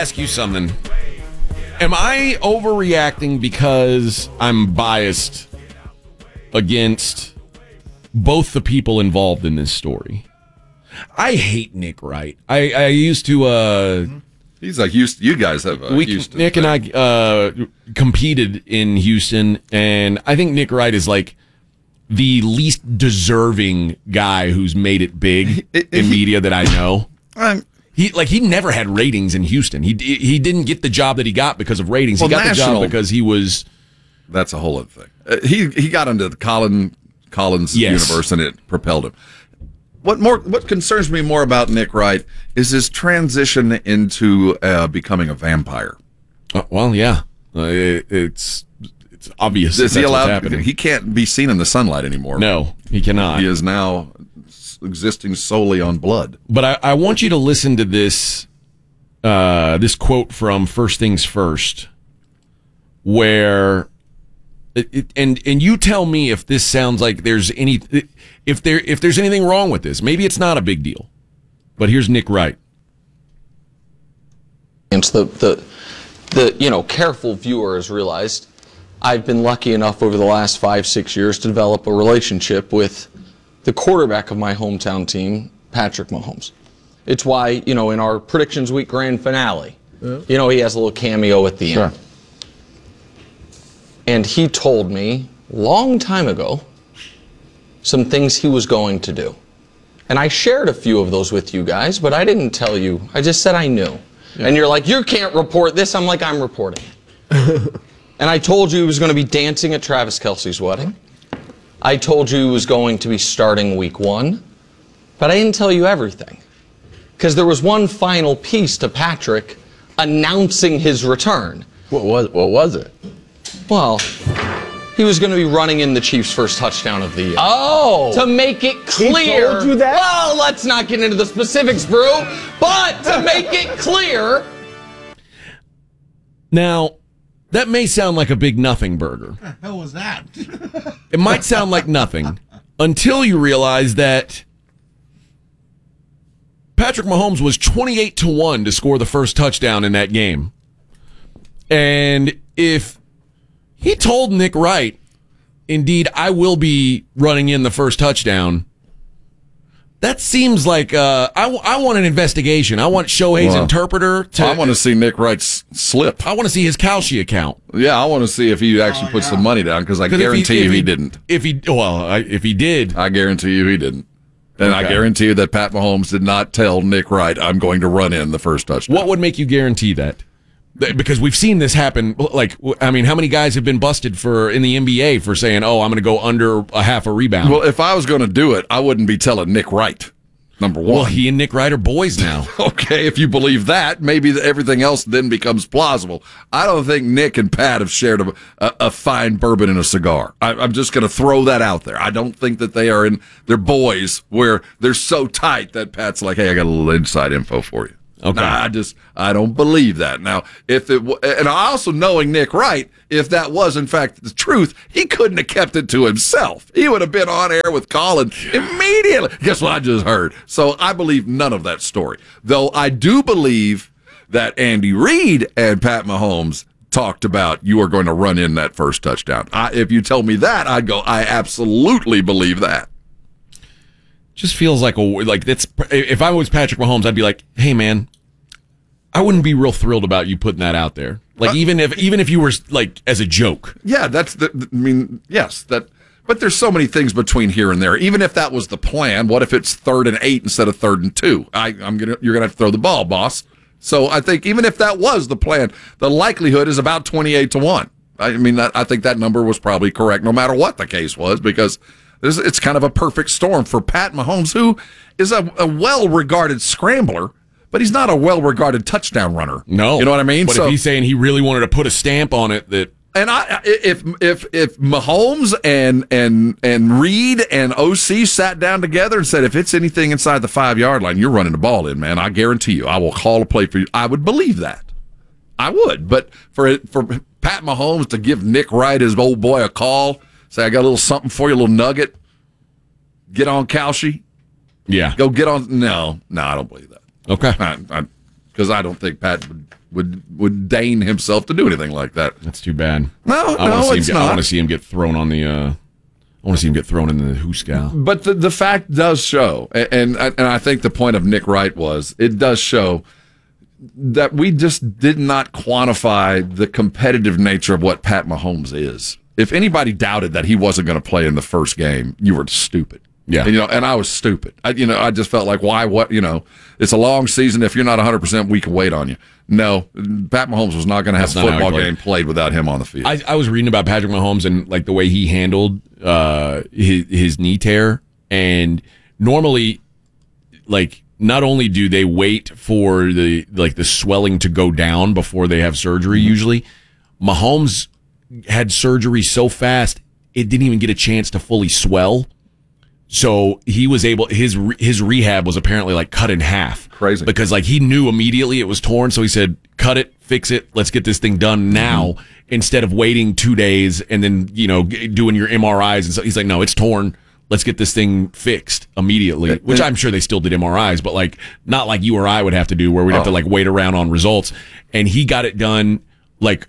ask you something. Am I overreacting because I'm biased against both the people involved in this story? I hate Nick Wright. I used to... He's like Houston. You guys have Houston. Nick and I competed in Houston, and I think Nick Wright is like the least deserving guy who's made it big in media that I know. He never had ratings in Houston. He didn't get the job that he got because of ratings. He got the job because he was... That's a whole other thing. He got into the Collins universe, and it propelled him. What concerns me more about Nick Wright is his transition into becoming a vampire. Well, yeah, it's obvious. Is he allowed? He can't be seen in the sunlight anymore. No, he cannot. He is now existing solely on blood. But I want you to listen to this this quote from First Things First, where. And you tell me if this sounds like there's anything wrong with this. Maybe it's not a big deal. But here's Nick Wright. The careful viewer has realized I've been lucky enough over the last 5-6 years to develop a relationship with the quarterback of my hometown team, Patrick Mahomes. It's why, in our Predictions Week grand finale, he has a little cameo at the end. And he told me long time ago some things he was going to do. And I shared a few of those with you guys, but I didn't tell you. I just said I knew. Yeah. And you're like, you can't report this. I'm like, I'm reporting it. And I told you he was going to be dancing at Travis Kelce's wedding. I told you he was going to be starting week 1. But I didn't tell you everything. Because there was one final piece to Patrick announcing his return. What was it? Well, he was going to be running in the Chiefs' first touchdown of the year. Oh! To make it clear. He told you that? Well, let's not get into the specifics, Brew. But to make it clear. Now, that may sound like a big nothing burger. What the hell was that? It might sound like nothing until you realize that Patrick Mahomes was 28-1 to score the first touchdown in that game. And if he told Nick Wright, indeed, I will be running in the first touchdown, that seems like I want an investigation. I want Shohei's interpreter to... I want to see Nick Wright's slip. I want to see his Kalshi account. Yeah, I want to see if he actually put some money down, because I guarantee he didn't. If he did... I guarantee you he didn't. And I guarantee you that Pat Mahomes did not tell Nick Wright, I'm going to run in the first touchdown. What would make you guarantee that? Because we've seen this happen. Like, I mean, how many guys have been busted in the NBA for saying, "Oh, I'm going to go under a half a rebound"? Well, if I was going to do it, I wouldn't be telling Nick Wright. Number one. Well, he and Nick Wright are boys now. Okay, if you believe that, maybe everything else then becomes plausible. I don't think Nick and Pat have shared a fine bourbon and a cigar. I'm just going to throw that out there. I don't think that they're boys where they're so tight that Pat's like, "Hey, I got a little inside info for you." Okay. Nah, I don't believe that. Now, and also knowing Nick Wright, if that was in fact the truth, he couldn't have kept it to himself. He would have been on air with Colin immediately. Guess what I just heard? So I believe none of that story. Though I do believe that Andy Reid and Pat Mahomes talked about you are going to run in that first touchdown. If you tell me that, I'd go, I absolutely believe that. Just feels like that's. If I was Patrick Mahomes, I'd be like, "Hey, man, I wouldn't be real thrilled about you putting that out there. Like, even if you were like as a joke." Yeah, yes, that. But there's so many things between here and there. Even if that was the plan, what if it's 3rd and 8 instead of 3rd and 2? You're gonna have to throw the ball, boss. So I think even if that was the plan, the likelihood is about 28-1. I mean, I think that number was probably correct, no matter what the case was, because. It's kind of a perfect storm for Pat Mahomes, who is a well-regarded scrambler, but he's not a well-regarded touchdown runner. No. You know what I mean? But if he's saying he really wanted to put a stamp on it, that... And if Mahomes and Reed and OC sat down together and said, if it's anything inside the 5-yard line, you're running the ball in, man. I guarantee you. I will call a play for you. I would believe that. I would. But for Pat Mahomes to give Nick Wright, his old boy, a call... Say, I got a little something for you, a little nugget. Get on Kalshi. Yeah. Go get on. No, I don't believe that. Okay. because I don't think Pat would deign himself to do anything like that. That's too bad. No, I it's not. I want to see him get thrown on the. I want to see him get thrown in the hooskow. But the fact does show, and I think the point of Nick Wright was it does show that we just did not quantify the competitive nature of what Pat Mahomes is. If anybody doubted that he wasn't going to play in the first game, you were stupid. Yeah. And I was stupid. I just felt like, why, it's a long season. If you're not 100%, we can wait on you. No, Pat Mahomes was not going to have a football game played without him on the field. I was reading about Patrick Mahomes and like the way he handled his knee tear. And normally, like, not only do they wait for the swelling to go down before they have surgery, usually, Mahomes had surgery so fast it didn't even get a chance to fully swell. So he was able, his rehab was apparently like cut in half. Crazy. Because like he knew immediately it was torn. So he said, cut it, fix it. Let's get this thing done now instead of waiting 2 days and then, doing your MRIs. And so he's like, no, it's torn. Let's get this thing fixed immediately, which I'm sure they still did MRIs, but like not like you or I would have to do where we'd have to like wait around on results. And he got it done like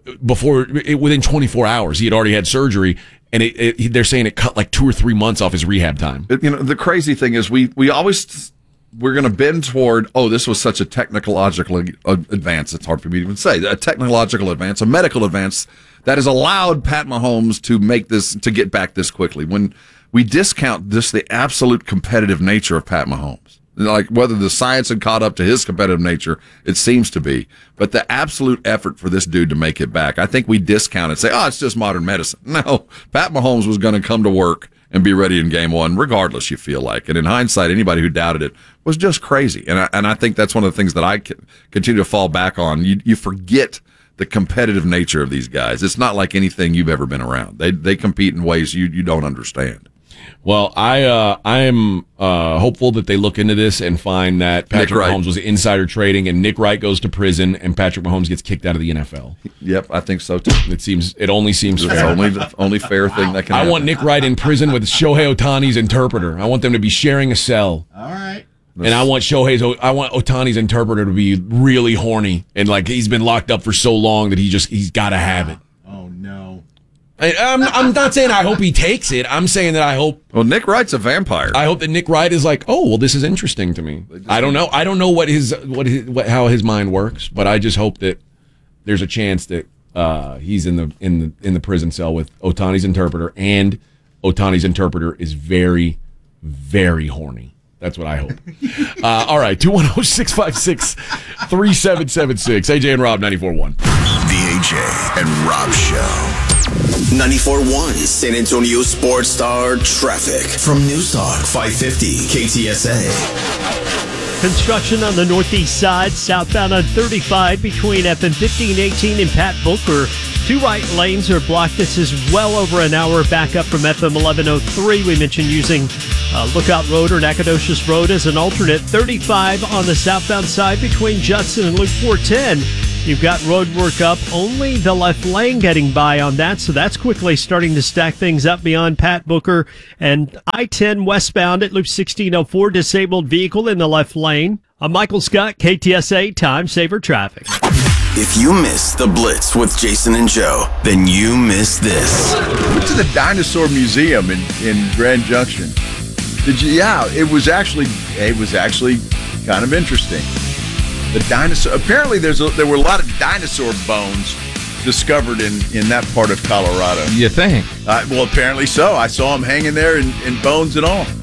within 24 hours. He had already had surgery. And they're saying it cut like 2 or 3 months off his rehab time. The crazy thing is we're going to bend toward, this was such a technological advance. It's hard for me to even say. A technological advance, a medical advance that has allowed Pat Mahomes to get back this quickly. When we discount just the absolute competitive nature of Pat Mahomes, like whether the science had caught up to his competitive nature, it seems to be, but the absolute effort for this dude to make it back, I think we discount it, say, it's just modern medicine. No, Pat Mahomes was going to come to work and be ready in game one, regardless, you feel like. And in hindsight, anybody who doubted it was just crazy. And I think that's one of the things that I continue to fall back on. You forget the competitive nature of these guys. It's not like anything you've ever been around. They compete in ways you don't understand. Well, I am hopeful that they look into this and find that Patrick Mahomes was insider trading and Nick Wright goes to prison and Patrick Mahomes gets kicked out of the NFL. Yep, I think so too. It only seems fair. It's the only fair thing that can happen. I want Nick Wright in prison with Shohei Ohtani's interpreter. I want them to be sharing a cell. All right. And I want Ohtani's interpreter to be really horny and like he's been locked up for so long that he's got to have it. Oh no. I'm not saying I hope he takes it. I'm saying that I hope. Well, Nick Wright's a vampire. I hope that Nick Wright is like, this is interesting to me. I don't know. I don't know how his mind works, but I just hope that there's a chance that he's in the prison cell with Ohtani's interpreter, and Ohtani's interpreter is very, very horny. That's what I hope. All right, 210-656-3776. AJ and Rob, 94.1. The AJ and Rob Show. 94.1 San Antonio Sports Star Traffic from News Talk 550 KTSA. Construction on the northeast side, southbound on 35 between FM 1518 and Pat Booker. 2 right lanes are blocked. This is well over an hour back up from FM 1103. We mentioned using Lookout Road or Nacogdoches Road as an alternate. 35 on the southbound side between Judson and Loop 410. You've got road work up, only the left lane getting by on that, so that's quickly starting to stack things up beyond Pat Booker. And I-10 westbound at Loop 1604, disabled vehicle in the left lane. I'm Michael Scott, KTSA Time Saver Traffic. If you missed the Blitz with Jason and Joe, then you missed this. Went to the Dinosaur Museum in Grand Junction. Did you? Yeah, it was actually kind of interesting. The dinosaur. Apparently, there were a lot of dinosaur bones discovered in that part of Colorado. You think? Well, apparently so. I saw them hanging there in bones and all.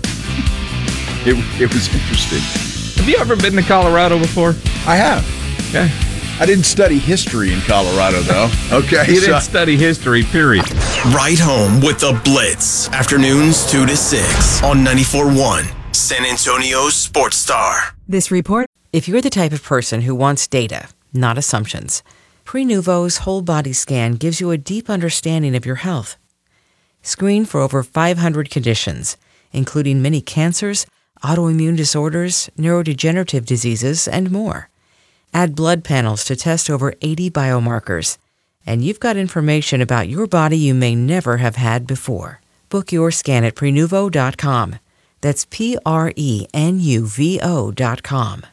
It was interesting. Have you ever been to Colorado before? I have. Okay. I didn't study history in Colorado, though. Okay. You didn't study history, period. Right home with the Blitz. Afternoons 2 to 6 on 94.1 San Antonio Sports Star. This report, if you're the type of person who wants data, not assumptions, Prenuvo's whole body scan gives you a deep understanding of your health. Screen for over 500 conditions, including many cancers, autoimmune disorders, neurodegenerative diseases, and more. Add blood panels to test over 80 biomarkers, and you've got information about your body you may never have had before. Book your scan at Prenuvo.com. That's Prenuvo.com.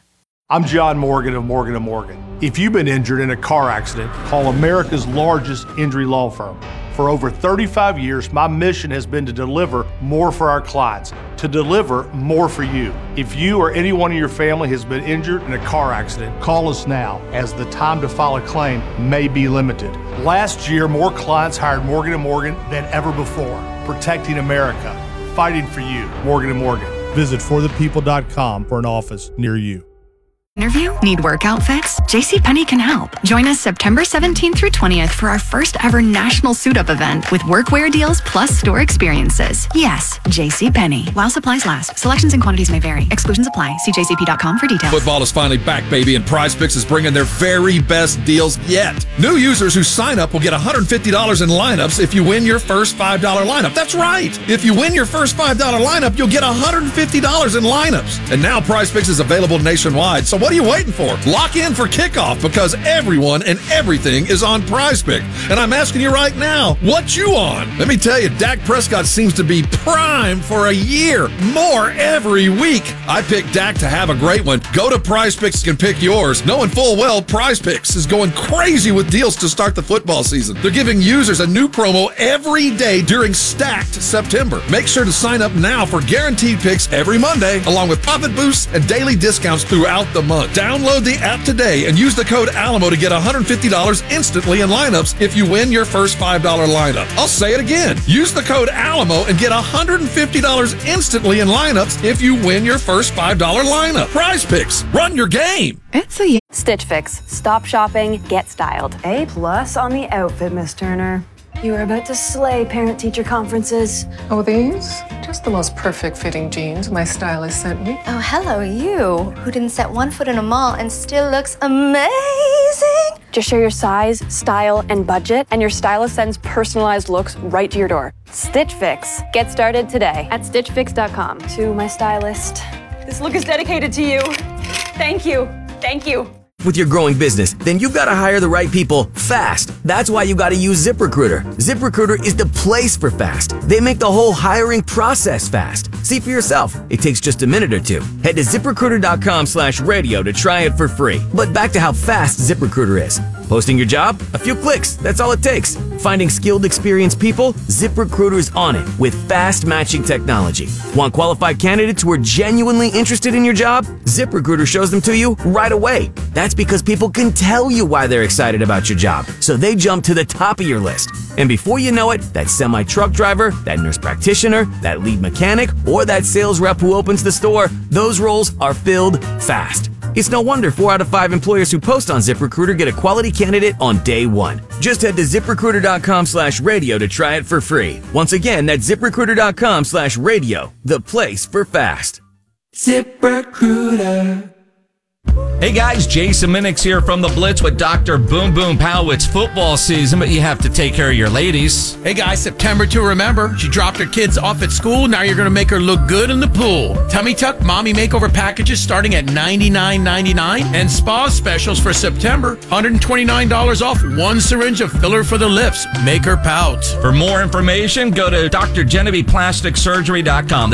I'm John Morgan of Morgan & Morgan. If you've been injured in a car accident, call America's largest injury law firm. For over 35 years, my mission has been to deliver more for our clients, to deliver more for you. If you or anyone in your family has been injured in a car accident, call us now, as the time to file a claim may be limited. Last year, more clients hired Morgan & Morgan than ever before, protecting America, fighting for you. Morgan & Morgan. Visit forthepeople.com for an office near you. Interview? Need work outfits? JCPenney can help. Join us September 17th through 20th for our first ever national suit-up event with workwear deals plus store experiences. Yes, JCPenney. While supplies last. Selections and quantities may vary. Exclusions apply. See jcp.com for details. Football is finally back, baby, and PrizePicks is bringing their very best deals yet. New users who sign up will get $150 in lineups if you win your first $5 lineup. That's right. If you win your first $5 lineup, you'll get $150 in lineups. And now PrizePicks is available nationwide, so what are you waiting for? Lock in for kickoff, because everyone and everything is on PrizePicks. And I'm asking you right now, what you on? Let me tell you, Dak Prescott seems to be primed for a year. More every week. I picked Dak to have a great one. Go to PrizePicks and pick yours, knowing full well PrizePicks is going crazy with deals to start the football season. They're giving users a new promo every day during Stacked September. Make sure to sign up now for guaranteed picks every Monday, along with profit boosts and daily discounts throughout the month. Download the app today and use the code ALAMO to get $150 instantly in lineups if you win your first $5 lineup. I'll say it again. Use the code ALAMO and get $150 instantly in lineups if you win your first $5 lineup. PrizePicks. Run your game. It's a Stitch Fix. Stop shopping, get styled. A+ on the outfit, Miss Turner. You are about to slay parent-teacher conferences. Oh, these? Just the most perfect fitting jeans my stylist sent me. Oh, hello, you, who didn't set one foot in a mall and still looks amazing. Just share your size, style, and budget, and your stylist sends personalized looks right to your door. Stitch Fix. Get started today at stitchfix.com. To my stylist, this look is dedicated to you. Thank you. Thank you. With your growing business, then you've got to hire the right people fast. That's why you got to use ZipRecruiter. ZipRecruiter is the place for fast. They make the whole hiring process fast. See for yourself. It takes just a minute or two. Head to ZipRecruiter.com/radio to try it for free. But back to how fast ZipRecruiter is. Posting your job? A few clicks. That's all it takes. Finding skilled, experienced people? ZipRecruiter's on it with fast matching technology. Want qualified candidates who are genuinely interested in your job? ZipRecruiter shows them to you right away. That's because people can tell you why they're excited about your job, so they jump to the top of your list. And before you know it, that semi-truck driver, that nurse practitioner, that lead mechanic, or that sales rep who opens the store, those roles are filled fast. It's no wonder 4 out of 5 employers who post on ZipRecruiter get a quality candidate on day one. Just head to ZipRecruiter.com/radio to try it for free. Once again, that's ZipRecruiter.com/radio, the place for fast. ZipRecruiter. Hey guys, Jason Minix here from The Blitz with Dr. Boom Boom Pow. It's football season, but you have to take care of your ladies. Hey guys, September to remember. She dropped her kids off at school. Now you're going to make her look good in the pool. Tummy Tuck Mommy Makeover packages starting at $99.99. And spa specials for September. $129 off 1 syringe of filler for the lips. Make her pout. For more information, go to drgenevievePlasticSurgery.com.